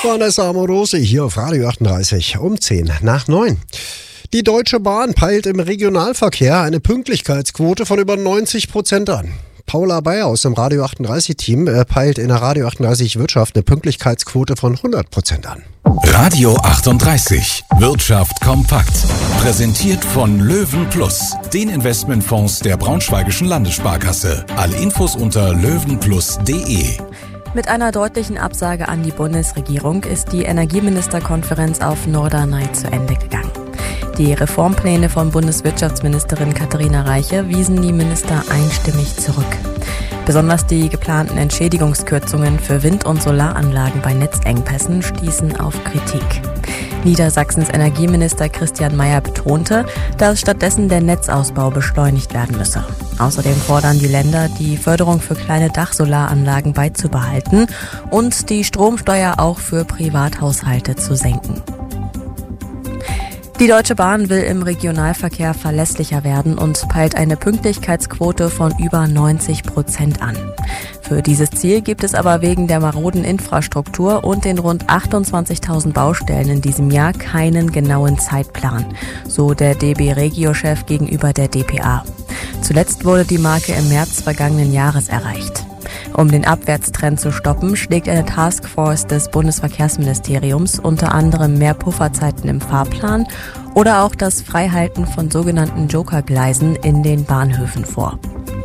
Vanessa Amorosi hier auf Radio 38 um 10 nach 9. Die Deutsche Bahn peilt im Regionalverkehr eine Pünktlichkeitsquote von über 90% an. Paula Bayer aus dem Radio 38-Team peilt in der Radio 38 Wirtschaft eine Pünktlichkeitsquote von 100% an. Radio 38 Wirtschaft kompakt. Präsentiert von Löwen Plus, den Investmentfonds der Braunschweigischen Landessparkasse. Alle Infos unter löwenplus.de. Mit einer deutlichen Absage an die Bundesregierung ist die Energieministerkonferenz auf Norderney zu Ende gegangen. Die Reformpläne von Bundeswirtschaftsministerin Katharina Reiche wiesen die Minister einstimmig zurück. Besonders die geplanten Entschädigungskürzungen für Wind- und Solaranlagen bei Netzengpässen stießen auf Kritik. Niedersachsens Energieminister Christian Mayer betonte, dass stattdessen der Netzausbau beschleunigt werden müsse. Außerdem fordern die Länder, die Förderung für kleine Dachsolaranlagen beizubehalten und die Stromsteuer auch für Privathaushalte zu senken. Die Deutsche Bahn will im Regionalverkehr verlässlicher werden und peilt eine Pünktlichkeitsquote von über 90% an. Für dieses Ziel gibt es aber wegen der maroden Infrastruktur und den rund 28.000 Baustellen in diesem Jahr keinen genauen Zeitplan, so der DB Regio-Chef gegenüber der dpa. Zuletzt wurde die Marke im März vergangenen Jahres erreicht. Um den Abwärtstrend zu stoppen, schlägt eine Taskforce des Bundesverkehrsministeriums unter anderem mehr Pufferzeiten im Fahrplan oder auch das Freihalten von sogenannten Jokergleisen in den Bahnhöfen vor.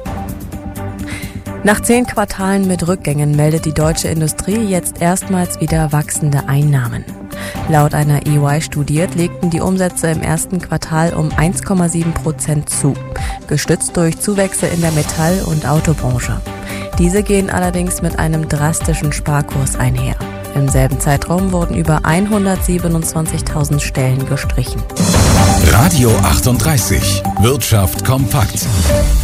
Nach 10 Quartalen mit Rückgängen meldet die deutsche Industrie jetzt erstmals wieder wachsende Einnahmen. Laut einer EY-Studie legten die Umsätze im ersten Quartal um 1,7% zu, gestützt durch Zuwächse in der Metall- und Autobranche. Diese gehen allerdings mit einem drastischen Sparkurs einher. Im selben Zeitraum wurden über 127.000 Stellen gestrichen. Radio 38 Wirtschaft kompakt.